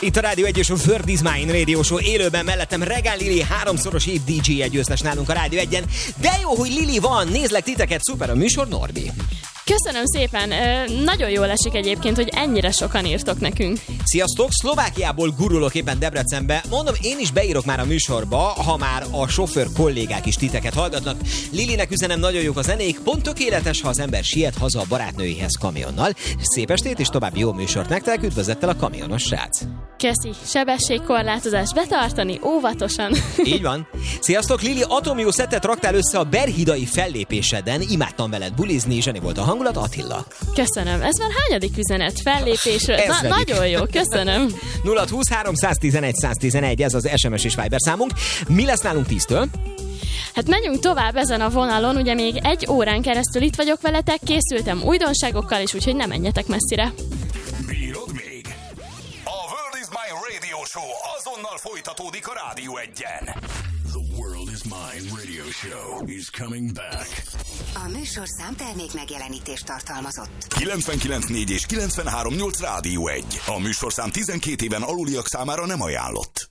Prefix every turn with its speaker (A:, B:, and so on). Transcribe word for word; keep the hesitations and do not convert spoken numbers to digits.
A: Itt a Rádió egy és a World is Mine Radio Show élőben, mellettem Regán Lili, háromszoros év dé dzsé győztes nálunk a Rádió egyen. De jó, hogy Lili van, nézlek titeket, szuper a műsor, Norbi.
B: Köszönöm szépen, Ö, nagyon jól esik egyébként, hogy ennyire sokan írtok nekünk.
A: Sziasztok, Szlovákiából gurulok éppen Debrecenbe. Mondom, én is beírok már a műsorba, ha már a sofőr kollégák is titeket hallgatnak. Lilinek üzenem, nagyon jók a zenék, pont tökéletes, ha az ember siet haza a barátnőihez kamionnal. Szép estét és további jó műsort nektek, üdvözlettel a kamionos srác.
B: Köszi, sebességkorlátozást betartani, óvatosan.
A: Így van. Sziasztok, Lili, atomjó szettet raktál össze a berhidai fellépéseden, imádtam veled bulizni, zseni volt a hangulat, Attila.
B: Köszönöm, ez már hányadik üzenet fellépésről? Na, nagyon jó, köszönöm.
A: nulla húsz háromszáztizenegy száztizenegy, ez az es em es és Viber számunk. Mi lesz nálunk tíztől?
B: Hát menjünk tovább ezen a vonalon, ugye még egy órán keresztül itt vagyok veletek, készültem újdonságokkal is, úgyhogy ne menjetek messzire.
C: Bírod még? A World is Mine Radio Show azonnal folytatódik a Rádió egyen. The World is Mine Radio Show is coming back.
D: A műsorszám termék megjelenítést tartalmazott.
C: kilencvenkilenc négy és kilencvenhárom nyolc Rádió egy. A műsorszám tizenkét éven aluliak számára nem ajánlott.